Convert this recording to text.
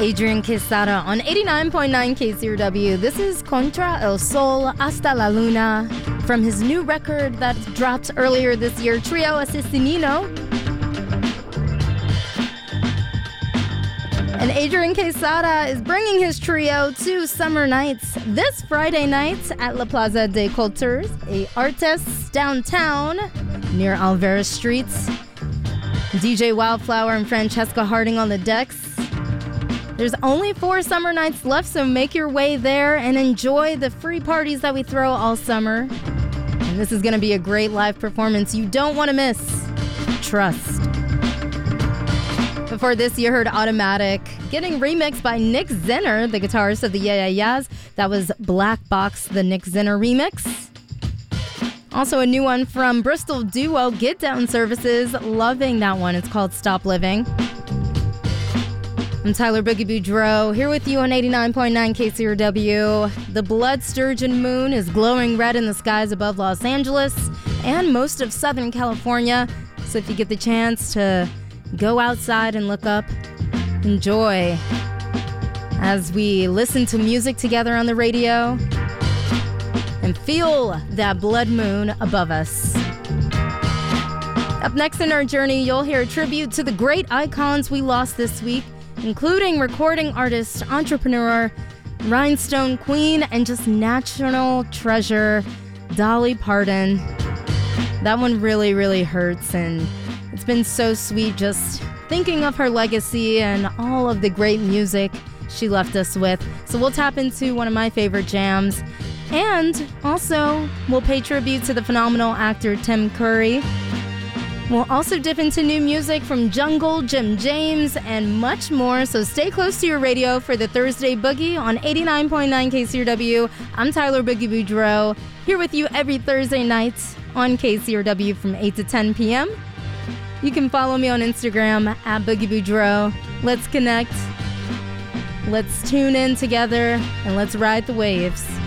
Adrian Quesada on 89.9 KCRW. This is Contra el Sol Hasta la Luna from his new record that dropped earlier this year, Trio Asesino. And Adrian Quesada is bringing his trio to Summer Nights this Friday night at La Plaza de Cultures, a Artes downtown near Alvarez Streets. DJ Wildflower and Francesca Harding on the decks. There's only 4 summer nights left, so make your way there and enjoy the free parties that we throw all summer. And this is going to be a great live performance you don't want to miss. Trust. Before this, you heard Automatic getting remixed by Nick Zinner, the guitarist of the Yeah Yeah Yeahs. That was Black Box, the Nick Zinner remix. Also a new one from Bristol duo Get Down Services. Loving that one. It's called Stop Living. I'm Tyler Boogie Boudreaux, here with you on 89.9 KCRW. The blood sturgeon moon is glowing red in the skies above Los Angeles and most of Southern California. So if you get the chance to go outside and look up, enjoy as we listen to music together on the radio and feel that blood moon above us. Up next in our journey, you'll hear a tribute to the great icons we lost this week, including recording artist, entrepreneur, rhinestone queen, and just national treasure, Dolly Parton. That one really, really hurts, and it's been so sweet just thinking of her legacy and all of the great music she left us with. So we'll tap into one of my favorite jams, and also we'll pay tribute to the phenomenal actor Tim Curry. We'll also dip into new music from Jungle, Jim James, and much more. So stay close to your radio for the Thursday Boogie on 89.9 KCRW. I'm Tyler Boogie Boudreaux, here with you every Thursday night on KCRW from 8 to 10 p.m. You can follow me on Instagram at Boogie Boudreaux. Let's connect. Let's tune in together and let's ride the waves.